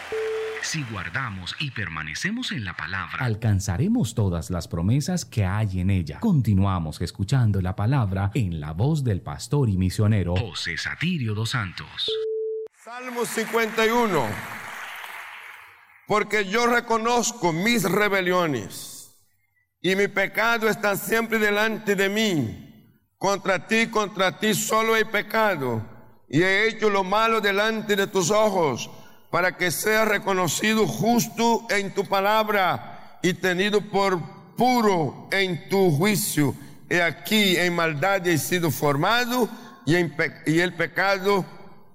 Si guardamos y permanecemos en la palabra, alcanzaremos todas las promesas que hay en ella. Continuamos escuchando la palabra en la voz del pastor y misionero José Satirio dos Santos. Salmo 51. Porque yo reconozco mis rebeliones y mi pecado está siempre delante de mí. Contra ti solo he pecado y he hecho lo malo delante de tus ojos, para que sea reconocido justo en tu palabra y tenido por puro en tu juicio. He aquí en maldad he sido formado y en pecado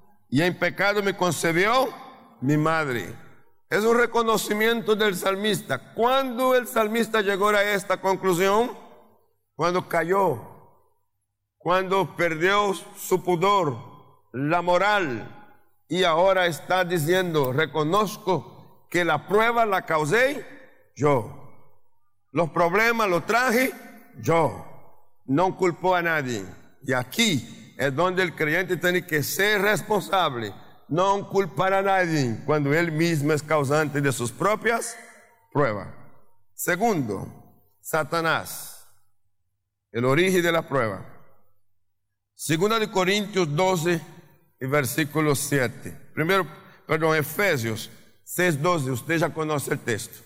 me concebió mi madre. Es un reconocimiento del salmista. ¿Cuándo el salmista llegó a esta conclusión? Cuando cayó, cuando perdió su pudor, la moral. Y ahora está diciendo, reconozco que la prueba la causé yo. Los problemas los traje yo. No culpó a nadie. Y aquí es donde el creyente tiene que ser responsable. No culpar a nadie cuando él mismo es causante de sus propias pruebas. Segundo, Satanás. El origen de la prueba. Segunda de Corintios 12. Y versículo 7. Efesios 6:12, usted ya conoce el texto.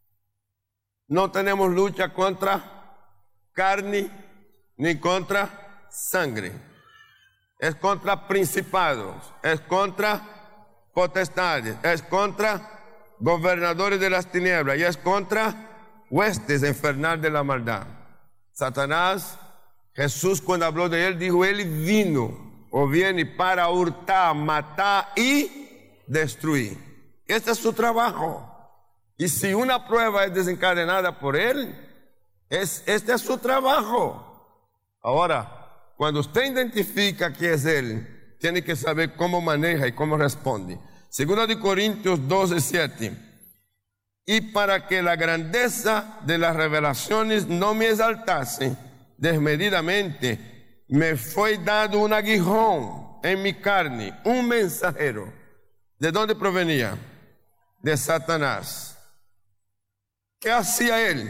No tenemos lucha contra carne ni contra sangre. Es contra principados, es contra potestades, es contra gobernadores de las tinieblas y es contra huestes infernales de la maldad. Satanás, Jesús cuando habló de él, dijo, él vino o viene para hurtar, matar y destruir. Este es su trabajo. Y si una prueba es desencadenada por él, este es su trabajo. Ahora, cuando usted identifica que es él, tiene que saber cómo maneja y cómo responde. Segunda de Corintios 12:7. Y para que la grandeza de las revelaciones no me exaltase desmedidamente, me fue dado un aguijón en mi carne, un mensajero. ¿De dónde provenía? De Satanás. ¿Qué hacía él?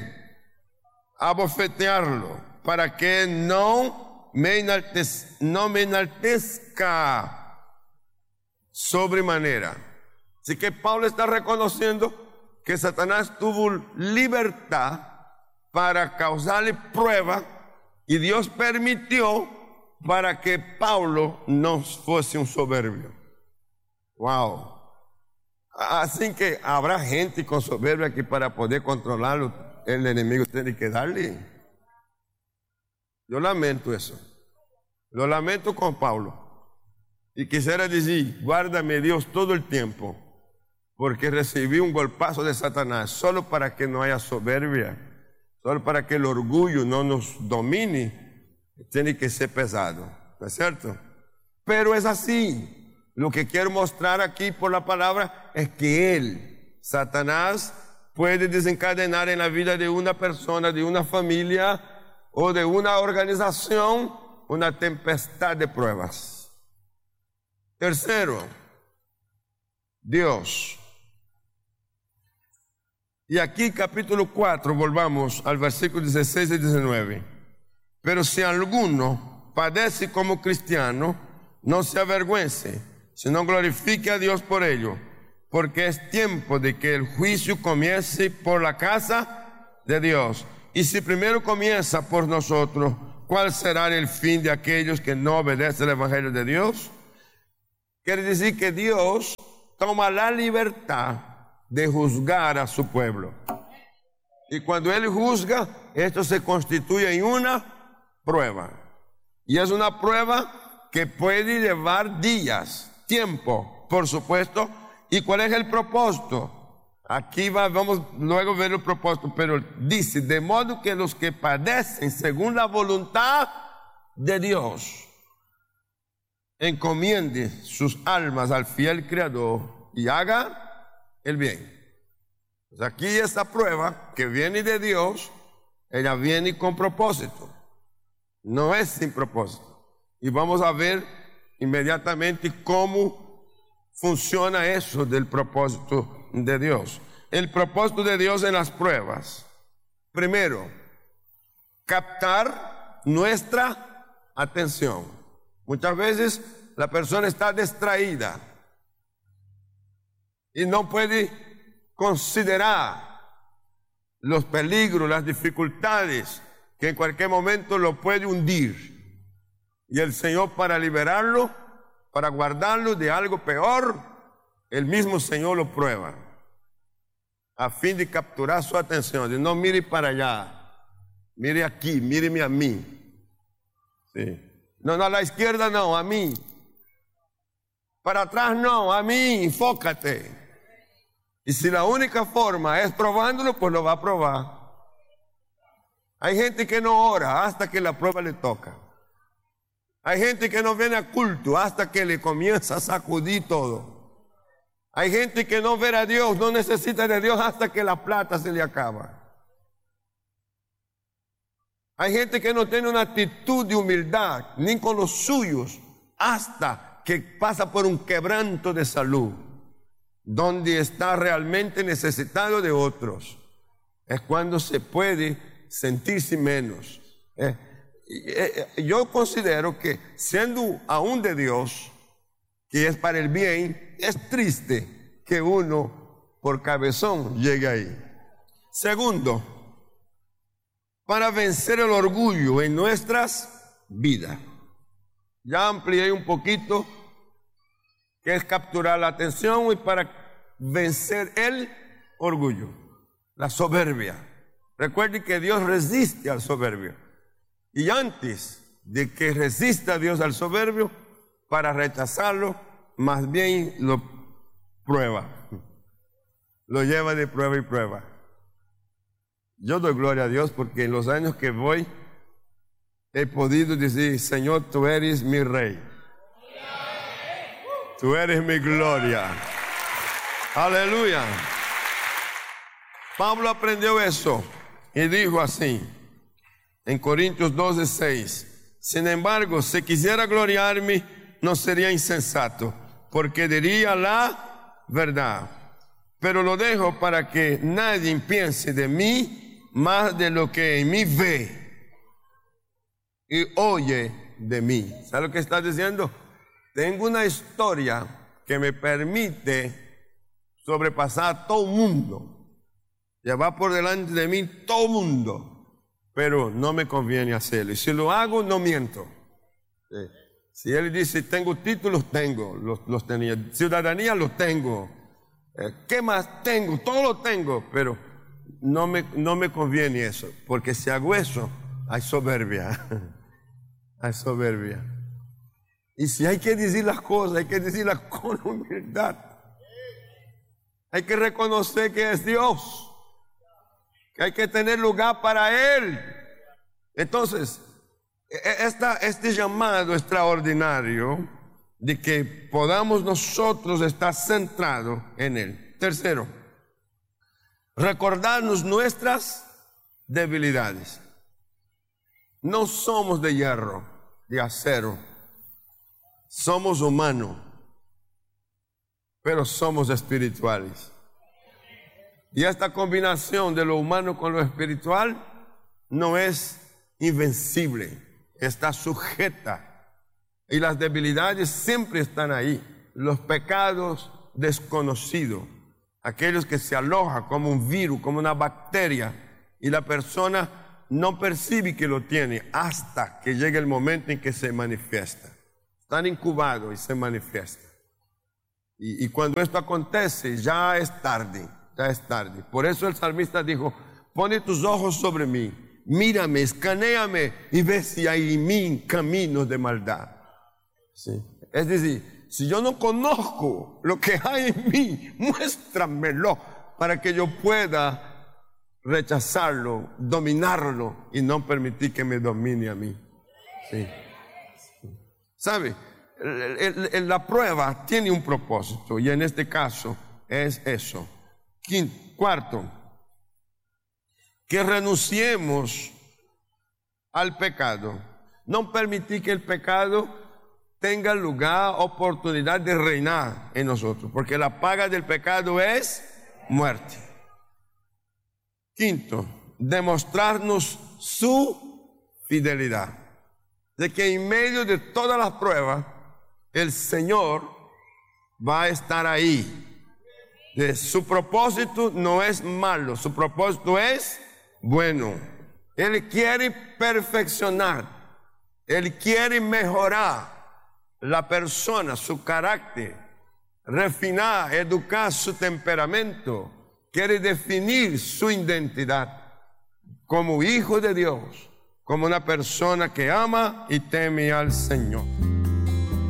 Abofetearlo, para que no me enaltezca sobremanera. Así que Pablo está reconociendo que Satanás tuvo libertad para causarle prueba. Y Dios permitió para que Pablo no fuese un soberbio. Wow. Así que habrá gente con soberbia que para poder controlarlo, el enemigo tiene que darle. Yo lamento eso. Lo lamento con Pablo. Y quisiera decir, guárdame Dios todo el tiempo, porque recibí un golpazo de Satanás solo para que no haya soberbia. Solo para que el orgullo no nos domine, tiene que ser pesado, ¿no es cierto? Pero es así. Lo que quiero mostrar aquí por la palabra es que él, Satanás, puede desencadenar en la vida de una persona, de una familia o de una organización una tempestad de pruebas. Tercero, Dios. Y aquí capítulo 4, volvamos al versículo 16 y 19. Pero si alguno padece como cristiano, no se avergüence, sino glorifique a Dios por ello, porque es tiempo de que el juicio comience por la casa de Dios. Y si primero comienza por nosotros, ¿cuál será el fin de aquellos que no obedecen al Evangelio de Dios? Quiere decir que Dios toma la libertad de juzgar a su pueblo. Y cuando Él juzga, esto se constituye en una prueba. Y es una prueba que puede llevar días, tiempo, por supuesto. ¿Y cuál es el propósito? Aquí vamos luego a ver el propósito, pero dice, de modo que los que padecen según la voluntad de Dios, encomiende sus almas al fiel Creador y haga el bien. Pues aquí esta prueba que viene de Dios, ella viene con propósito, no es sin propósito. Y vamos a ver inmediatamente cómo funciona eso del propósito de Dios. El propósito de Dios en las pruebas. Primero, captar nuestra atención. Muchas veces la persona está distraída y no puede considerar los peligros, las dificultades que en cualquier momento lo puede hundir. Y el Señor, para liberarlo, para guardarlo de algo peor, el mismo Señor lo prueba, a fin de capturar su atención, de no mire para allá, mire aquí, míreme a mí. Sí. No, a la izquierda no, a mí. Para atrás no, a mí, enfócate. Y si la única forma es probándolo, pues lo va a probar. Hay gente que no ora hasta que la prueba le toca. Hay gente que no viene a culto hasta que le comienza a sacudir todo. Hay gente que no ve a Dios, no necesita de Dios hasta que la plata se le acaba. Hay gente que no tiene una actitud de humildad, ni con los suyos, hasta que pasa por un quebranto de salud, donde está realmente necesitado de otros. Es cuando se puede sentirse menos. Yo considero que siendo aún de Dios, que es para el bien, es triste que uno por cabezón llegue ahí. Segundo, para vencer el orgullo en nuestras vidas. Ya amplié un poquito, que es capturar la atención, y para vencer el orgullo, la soberbia. Recuerden que Dios resiste al soberbio. Y antes de que resista Dios al soberbio, para rechazarlo, más bien lo prueba. Lo lleva de prueba y prueba. Yo doy gloria a Dios porque en los años que voy he podido decir: Señor, tú eres mi rey. Tú eres mi gloria. Aleluya. Pablo aprendió eso y dijo así en Corintios 12:6: sin embargo, si quisiera gloriarme, no sería insensato, porque diría la verdad. Pero lo dejo para que nadie piense de mí más de lo que en mí ve y oye de mí. ¿Sabe lo que está diciendo? Tengo una historia que me permite sobrepasar a todo el mundo, llevar por delante de mí todo el mundo, pero no me conviene hacerlo. Y si lo hago, no miento. Si él dice: tengo títulos, tengo, los tenía. Ciudadanía, los tengo. ¿Qué más tengo? Todo lo tengo, pero no me conviene eso, porque si hago eso, hay soberbia. Hay soberbia. Y si hay que decir las cosas, hay que decirlas con humildad. Hay que reconocer que es Dios, que hay que tener lugar para Él. Entonces, este llamado extraordinario de que podamos nosotros estar centrados en Él. Tercero, recordarnos nuestras debilidades. No somos de hierro, de acero. Somos humanos, pero somos espirituales. Y esta combinación de lo humano con lo espiritual no es invencible, está sujeta. Y las debilidades siempre están ahí. Los pecados desconocidos, aquellos que se alojan como un virus, como una bacteria, y la persona no percibe que lo tiene hasta que llegue el momento en que se manifiesta. Están incubados y se manifiesta. Y cuando esto acontece, ya es tarde, ya es tarde. Por eso el salmista dijo: pone tus ojos sobre mí, mírame, escanéame y ve si hay en mí caminos de maldad. ¿Sí? Es decir, si yo no conozco lo que hay en mí, muéstramelo para que yo pueda rechazarlo, dominarlo y no permitir que me domine a mí. ¿Sí? ¿Sabe? La prueba tiene un propósito y en este caso es eso. Cuarto, que renunciemos al pecado. No permitir que el pecado tenga lugar, oportunidad de reinar en nosotros, porque la paga del pecado es muerte. Quinto, demostrarnos su fidelidad, de que en medio de todas las pruebas, el Señor va a estar ahí. Su propósito no es malo, su propósito es bueno. Él quiere perfeccionar, Él quiere mejorar la persona, su carácter, refinar, educar su temperamento, quiere definir su identidad como hijo de Dios, como una persona que ama y teme al Señor.